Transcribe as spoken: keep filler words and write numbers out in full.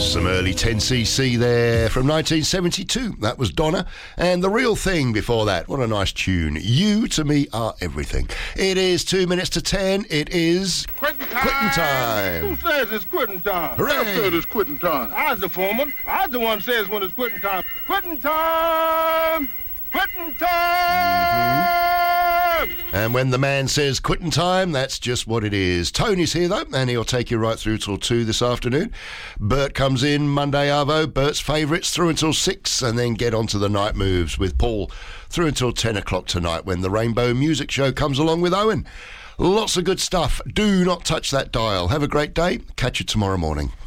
Some early ten C C there from nineteen seventy-two. That was Donna. And The Real Thing before that. What a nice tune. You to me are everything. It is two minutes to ten. It is quitting time. Quitting time. Who says it's quitting time? Hooray. I said it's quitting time. I was the foreman. I was the one who says when it's quitting time. Quitting time! Quitting time! Mm-hmm. And when the man says quitting time, that's just what it is. Tony's here, though, and he'll take you right through till two this afternoon. Bert comes in, Monday Arvo, Bert's favourites, through until six, and then get on to the night moves with Paul through until ten o'clock tonight when the Rainbow Music Show comes along with Owen. Lots of good stuff. Do not touch that dial. Have a great day. Catch you tomorrow morning.